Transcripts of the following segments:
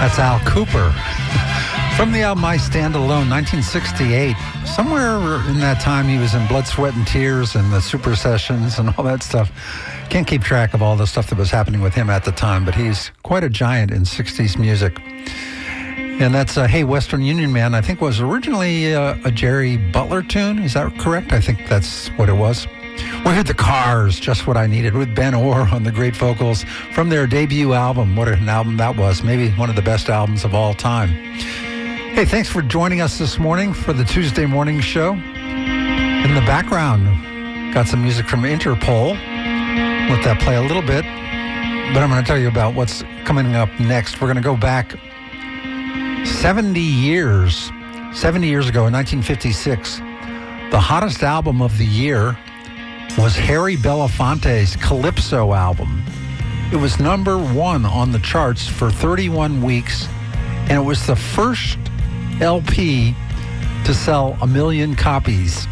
That's Al Cooper. From the album I Stand Alone, 1968. Somewhere in that time he was in Blood, Sweat, and Tears and the Super Sessions and all that stuff. Can't keep track of all the stuff that was happening with him at the time, but he's quite a giant in 60s music. And that's Hey Western Union Man, I think was originally a Jerry Butler tune. Is that correct? I think that's what it was. We heard The Cars, Just What I Needed, with Ben Orr on the great vocals from their debut album. What an album that was. Maybe one of the best albums of all time. Hey, thanks for joining us this morning for the Tuesday morning show. In the background, got some music from Interpol. Let that play a little bit. But I'm going to tell you about what's coming up next. We're going to go back 70 years. 70 years ago in 1956, the hottest album of the year was Harry Belafonte's Calypso album. It was number one on the charts for 31 weeks, and it was the first LP to sell 1 million copies.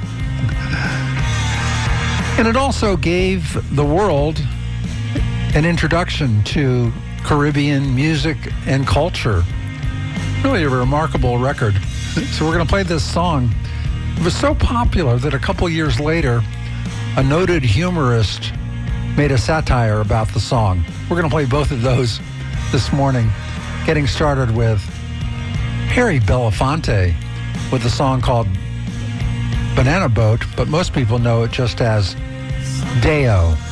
And it also gave the world an introduction to Caribbean music and culture. Really a remarkable record. So we're going to play this song. It was so popular that a couple years later, a noted humorist made a satire about the song. We're going to play both of those this morning, getting started with Harry Belafonte with a song called Banana Boat, but most people know it just as Deo.